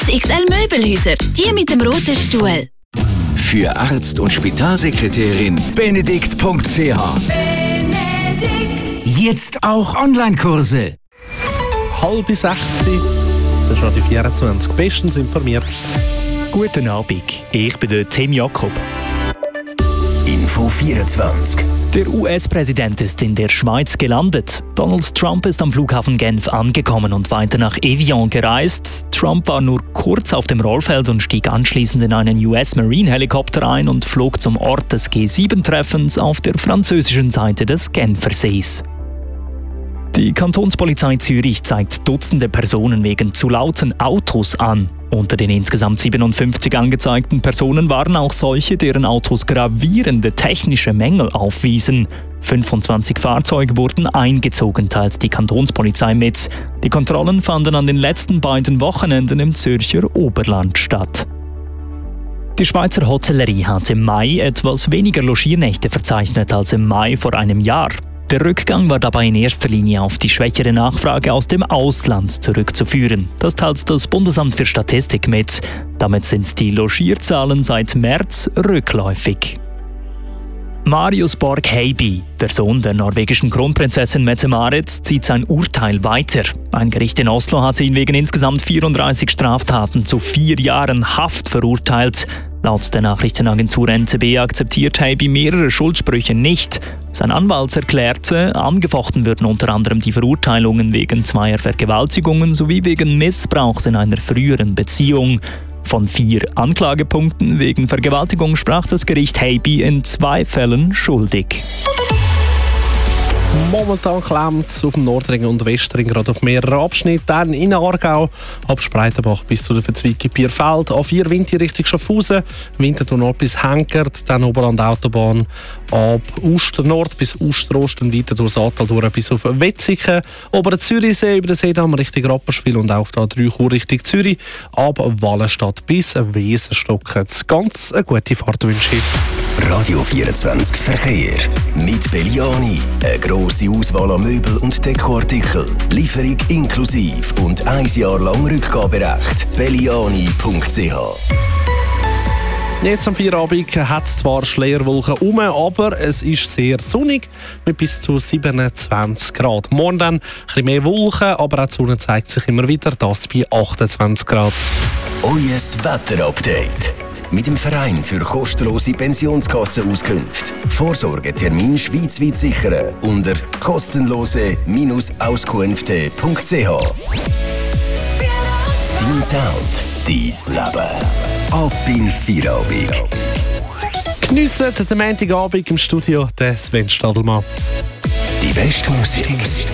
Die XL Möbelhäuser, die mit dem roten Stuhl. Für Arzt und Spitalsekretärin benedikt.ch. Jetzt auch Online-Kurse. 5:30. Das ist Radio 24. Bestens informiert. Guten Abend, ich bin der Tim Jakob. Info 24. Der US-Präsident ist in der Schweiz gelandet. Donald Trump ist am Flughafen Genf angekommen und weiter nach Evian gereist. Trump war nur kurz auf dem Rollfeld und stieg anschließend in einen US-Marine-Helikopter ein und flog zum Ort des G7-Treffens auf der französischen Seite des Genfersees. Die Kantonspolizei Zürich zeigt Dutzende Personen wegen zu lauten Autos an. Unter den insgesamt 57 angezeigten Personen waren auch solche, deren Autos gravierende technische Mängel aufwiesen. 25 Fahrzeuge wurden eingezogen, teilt die Kantonspolizei mit. Die Kontrollen fanden an den letzten beiden Wochenenden im Zürcher Oberland statt. Die Schweizer Hotellerie hat im Mai etwas weniger Logiernächte verzeichnet als im Mai vor einem Jahr. Der Rückgang war dabei in erster Linie auf die schwächere Nachfrage aus dem Ausland zurückzuführen. Das teilt das Bundesamt für Statistik mit. Damit sind die Logierzahlen seit März rückläufig. Marius Borg-Heiby, der Sohn der norwegischen Kronprinzessin Mette-Marit, zieht sein Urteil weiter. Ein Gericht in Oslo hatte ihn wegen insgesamt 34 Straftaten zu 4 Jahren Haft verurteilt. Laut der Nachrichtenagentur NZB akzeptiert Heiby mehrere Schuldsprüche nicht. Sein Anwalt erklärte, angefochten würden unter anderem die Verurteilungen wegen 2 Vergewaltigungen sowie wegen Missbrauchs in einer früheren Beziehung. Von 4 Anklagepunkten wegen Vergewaltigung sprach das Gericht Heiby in 2 Fällen schuldig. Momentan klemmt es auf dem Nordring und Westring gerade auf mehreren Abschnitten. Dann in Aargau, ab Spreitenbach bis zu der Verzweigung Bierfeld. A4 Winter Richtung Schaffhausen, Winterthur Nord bis Henkert, dann Oberland Autobahn ab Uster Nord bis Uster-Ost und weiter durchs Atal durch bis auf Wetzikon. Oberen Zürichsee über den Seedamm Richtung Rapperswil und auch da 3 Chur Richtung Zürich. Ab Wallenstadt bis Wesenstocken. Ganz eine gute Fahrt wünsche ich. Radio 24 Verkehr. Mit Belliani. Eine grosse Auswahl an Möbel und Dekoartikel. Lieferung inklusiv und 1 Jahr lang Rückgaberecht. Belliani.ch. Jetzt am Feierabend hat es zwar Schleierwolken herum, aber es ist sehr sonnig mit bis zu 27 Grad. Morgen dann ein bisschen mehr Wolken, aber auch die Sonne zeigt sich immer wieder, das bei 28 Grad. Euer Wetterupdate. Mit dem Verein für kostenlose Pensionskassenauskünfte. Vorsorgetermin schweizweit sichern unter kostenlose-auskünfte.ch. Dein Sound, dein Leben. Ab in Feierabend. Geniessen den Montagabend im Studio, der Sven Stadelmann. Die beste Musik.